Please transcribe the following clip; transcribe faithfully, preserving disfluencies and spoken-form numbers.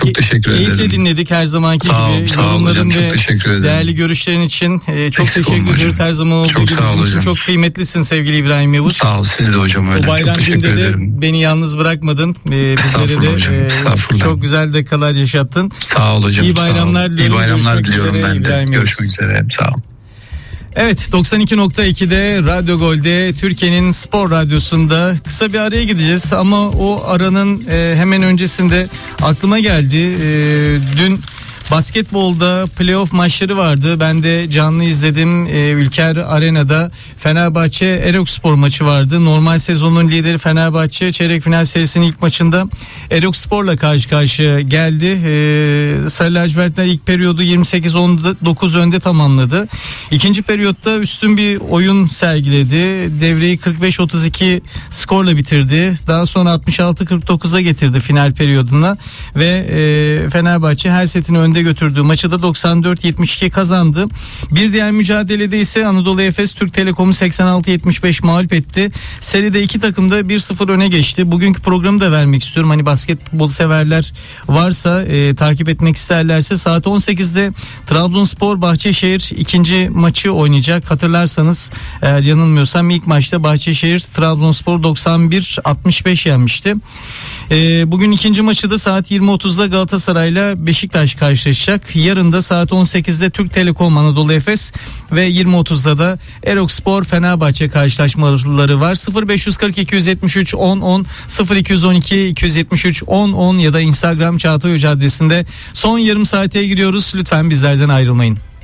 Çok teşekkür ederim. Keyifle dinledik her zamanki sağ ol, gibi. sağ ol hocam, çok teşekkür ederim. Değerli görüşlerin için e, çok Eksik teşekkür olma ediyoruz. hocam. Her zaman olduğu Çok gibi sağ ol bizim için hocam. çok kıymetlisin sevgili İbrahim Yavuz. Sağ ol, siz de hocam öyle. O bayram Çok teşekkür günde de ederim. beni yalnız bırakmadın. E, bizlere Estağfurullah de hocam, e, estağfurullah. çok güzel dakikalar yaşattın. Sağ ol hocam. İyi bayramlar sağ ol. diliyorum. İyi bayramlar Görüşmek diliyorum üzere ben de. İbrahim Yavuz. Görüşmek üzere. Sağ ol. Evet, doksan iki nokta iki'de Radyo Gol'de Türkiye'nin spor radyosunda kısa bir araya gideceğiz ama o aranın e, hemen öncesinde aklıma geldi. E, dün basketbolda playoff maçları vardı. Ben de canlı izledim. Ee, Ülker Arena'da Fenerbahçe Erokspor maçı vardı. Normal sezonun lideri Fenerbahçe çeyrek final serisinin ilk maçında Erokspor'la karşı karşıya geldi. Ee, Sarı lacivertler ilk periyodu yirmi sekiz on dokuz önde tamamladı. İkinci periyotta üstün bir oyun sergiledi. Devreyi kırk beş otuz iki skorla bitirdi. Daha sonra altmış altı kırk dokuza getirdi final periyoduna ve e, Fenerbahçe her setini önde götürdüğü maçı da doksan dört yetmiş iki kazandı. Bir diğer mücadelede ise Anadolu Efes Türk Telekom'u seksen altı yetmiş beş mağlup etti. Seride iki takım da bir sıfır öne geçti. Bugünkü programı da vermek istiyorum. Hani basketbol severler varsa e, takip etmek isterlerse saat on sekizde Trabzonspor Bahçeşehir ikinci maçı oynayacak. Hatırlarsanız eğer yanılmıyorsam ilk maçta Bahçeşehir Trabzonspor doksan bir altmış beş yenmişti. E, bugün ikinci maçı da saat yirmi otuzda Galatasaray'la Beşiktaş karşılaşacak. Yarın da saat on sekizde Türk Telekom Anadolu Efes ve yirmi otuzda da Erokspor Fenerbahçe karşılaşmaları var. sıfır beş kırk iki yetmiş üç on on sıfır iki on iki iki yetmiş üç on on ya da Instagram Çağatay Hoca adresinde son yarım saate giriyoruz. Lütfen bizlerden ayrılmayın.